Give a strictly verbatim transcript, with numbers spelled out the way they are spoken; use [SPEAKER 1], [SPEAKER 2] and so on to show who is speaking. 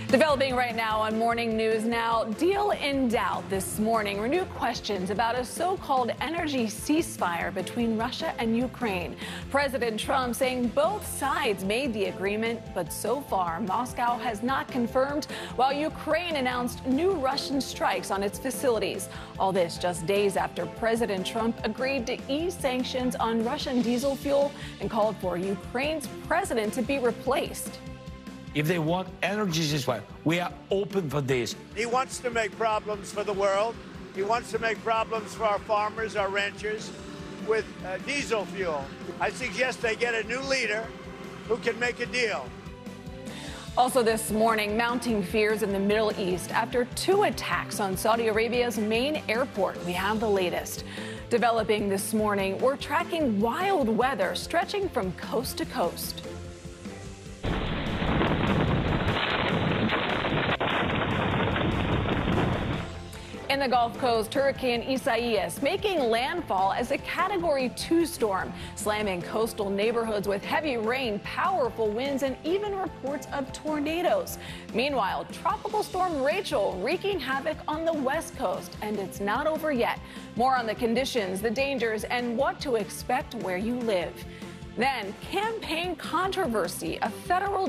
[SPEAKER 1] Developing right now on Morning News Now, deal in doubt this morning. Renewed questions about a so-called energy ceasefire between Russia and Ukraine. President Trump saying both sides made the agreement, but so far Moscow has not confirmed, while Ukraine announced new Russian strikes on its facilities. All this just days after President Trump agreed to ease sanctions on Russian diesel fuel and called for Ukraine's president to be replaced.
[SPEAKER 2] If they want energy ceasefire, we are open for this.
[SPEAKER 3] He wants to make problems for the world. He wants to make problems for our farmers, our ranchers, with uh, diesel fuel. I suggest they get a new leader who can make a deal.
[SPEAKER 1] Also this morning, mounting fears in the Middle East after two attacks on Saudi Arabia's main airport. We have the latest. Developing this morning, we're tracking wild weather stretching from coast to coast. In the Gulf Coast, Hurricane Isaias making landfall as a Category two storm, slamming coastal neighborhoods with heavy rain, powerful winds, and even reports of tornadoes. Meanwhile, Tropical Storm Rachel wreaking havoc on the West Coast, and it's not over yet. More on the conditions, the dangers, and what to expect where you live. Then, campaign controversy. A federal